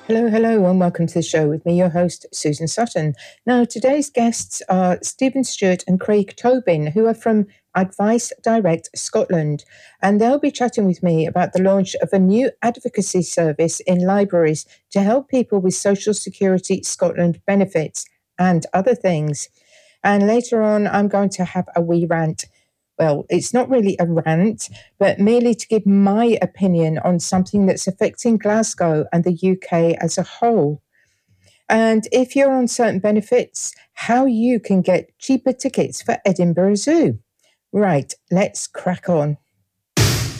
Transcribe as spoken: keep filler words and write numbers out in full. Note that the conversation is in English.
Hello, hello, and welcome to the show with me, your host, Susan Sutton. Now, today's guests are Stephen Stewart and Craig Tobin, who are from Advice Direct Scotland, and they'll be chatting with me about the launch of a new advocacy service in libraries to help people with Social Security Scotland benefits and other things. And later on, I'm going to have a wee rant. Well, it's not really a rant, but merely to give my opinion on something that's affecting Glasgow and the U K as a whole. And if you're on certain benefits, how you can get cheaper tickets for Edinburgh Zoo. Right, let's crack on.